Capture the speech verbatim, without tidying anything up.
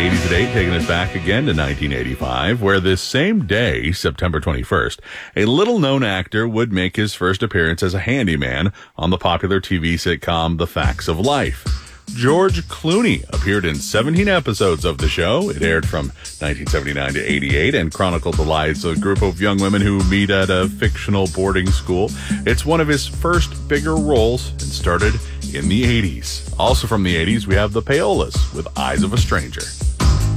eighties at eight, taking us back again to nineteen eighty-five, where this same day, September twenty-first, a little-known actor would make his first appearance as a handyman on the popular T V sitcom The Facts of Life. George Clooney appeared in seventeen episodes of the show. It aired from nineteen seventy-nine to eighty-eight and chronicled the lives of a group of young women who meet at a fictional boarding school. It's one of his first bigger roles and started in the eighties. Also from the eighties, we have the Payolas with Eyes of a Stranger.